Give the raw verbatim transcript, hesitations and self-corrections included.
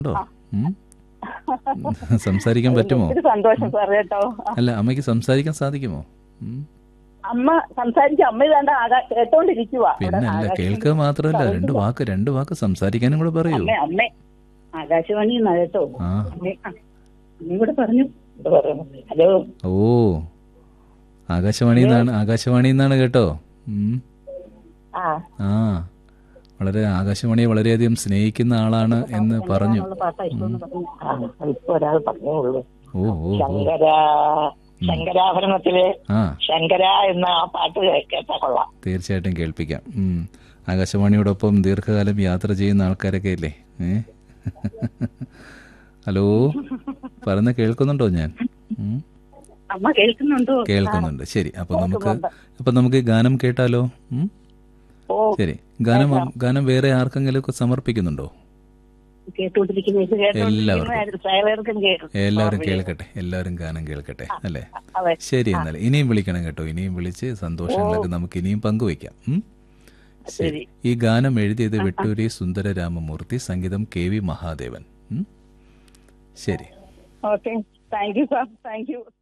ഉണ്ടോ? ഉം? സംസാരിക്കാൻ പറ്റുമോ? ഒത്തിരി സന്തോഷം സാർ കേട്ടോ. അല്ല, അമ്മയ്ക്ക് സംസാരിക്കാൻ സാധിക്കുമോ? ഉം? അമ്മ സംസാരിച്ച് അമ്മ ഇതാണ്ട് ആകാ കേട്ടോണ്ടിരിക്കുവാ. പിന്നെ അല്ല, കേൾക്കുക മാത്രമല്ല, രണ്ട് വാക്ക് രണ്ട് വാക്ക് സംസാരിക്കാനും കൂടെ പറയൂ. അമ്മേ അമ്മേ ആകാശവാണി എന്നാ കേട്ടോ. ആ അമ്മേ ആ, അമ്മയും കൂടെ പറഞ്ഞു. ഇവിടെ പറയണം. ഹലോ. ഓ, ആകാശവാണി എന്നാണ് ആകാശവാണി എന്നാണ് കേട്ടോ. ഉം. ആ ആ വളരെ ആകാശവാണിയെ വളരെയധികം സ്നേഹിക്കുന്ന ആളാണ് എന്ന് പറഞ്ഞു. പാട്ടാ ഇഷ്ടമെന്ന് പറഞ്ഞു. ആ ഇപ്പൊ ഒരാൾ പറഞ്ഞേ ഉള്ളൂ. ഓ ഓ ഓ ശങ്കര ശങ്കരാഭരണത്തിലെ ആ ശങ്കര എന്ന ആ പാട്ട് കേട്ടാ കൊള്ളാം. തീർച്ചയായിട്ടും കേൾപ്പിക്കാം. ഉം. ആകാശവാണിയോടൊപ്പം ദീർഘകാലം യാത്ര ചെയ്യുന്ന ആൾക്കാരൊക്കെ അല്ലേ? ഏ ഹലോ, പറയുന്ന കേൾക്കുന്നുണ്ടോ ഞാൻ? ഉം. അമ്മ കേൾക്കുന്നുണ്ടോ? കേൾക്കുന്നുണ്ട്. ശരി, അപ്പൊ നമുക്ക് അപ്പൊ നമുക്ക് ഈ ഗാനം കേട്ടാലോ? ഉം. ഓ ശരി, ഗാനം ഗാനം വേറെ ആർക്കെങ്കിലും ഒക്കെ സമർപ്പിക്കുന്നുണ്ടോ? കേട്ടോണ്ടിരിക്കുന്ന ഇത് കേട്ടോണ്ടിരിക്കുന്ന സകലർക്കും കേൾക്കും. എല്ലാവരും കേൾക്കട്ടെ, എല്ലാവരും ഗാനം കേൾക്കട്ടെ അല്ലേ? അതെ. ശരി, എന്നാൽ ഇനിയും വിളിക്കണം കേട്ടോ. ഇനിയും വിളിച്ച് സന്തോഷങ്ങളൊക്കെ നമുക്ക് ഇനിയും പങ്കുവയ്ക്കാം. ഉം. ശരി, ഈ ഗാനം എഴുതിയത് വെട്ടൂരി സുന്ദര രാമമൂർത്തി, സംഗീതം കെ വി മഹാദേവൻ. ഉം. ശരി, okay, thank you sir, thank you.